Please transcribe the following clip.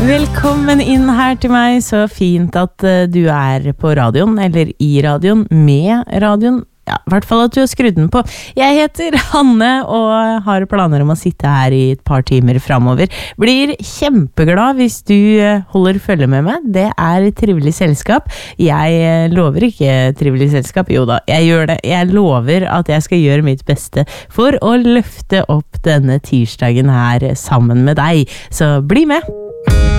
Velkommen inn her til meg, så fint at du på radioen, eller I radioen, med radioen. Ja, I hvert fall at du har skrudd den på. Jeg heter Hanne og har planer om å sitte her I et par timer fremover. Blir kjempeglad hvis du holder følge med meg. Det trivelig selskap. Jeg lover ikke trivelig selskap. Jo da, jeg gjør det. Jeg lover at jeg skal gjøre mitt beste for å løfte opp denne tirsdagen her sammen med deg. Så bli med!